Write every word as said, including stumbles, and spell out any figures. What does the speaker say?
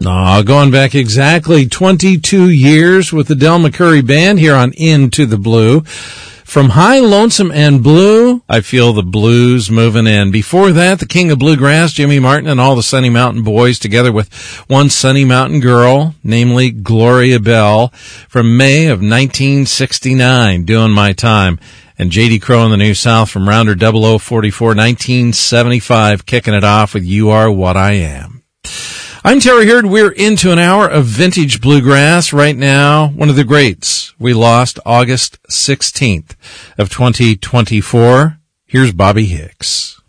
No, going back exactly twenty-two years with the Del McCoury Band here on Into the Blue. From High, Lonesome, and Blue, I Feel the Blues Moving In. Before that, the King of Bluegrass, Jimmy Martin, and all the Sunny Mountain Boys, together with one Sunny Mountain girl, namely Gloria Bell, from May of nineteen sixty-nine, Doing My Time. And J D Crowe in the New South from Rounder double oh forty-four, nineteen seventy-five, kicking it off with You Are What I Am. I'm Terry Hurd. We're into an hour of vintage bluegrass right now. One of the greats. We lost August sixteenth of twenty twenty-four. Here's Bobby Hicks.